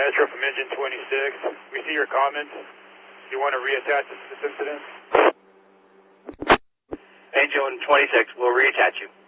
Astro from Engine 26. We see your comments. Do you want to reattach this incident? Engine 26, we'll reattach you.